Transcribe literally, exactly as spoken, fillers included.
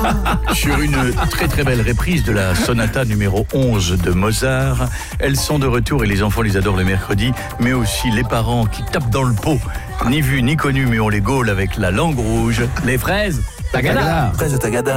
Sur une très très belle reprise de la sonata numéro onze de Mozart. Elles sont de retour et les enfants les adorent le mercredi, mais aussi les parents qui tapent dans le pot. Ni vu ni connu, mais on les gaule avec la langue rouge. Les fraises, tagada. Fraises tagada.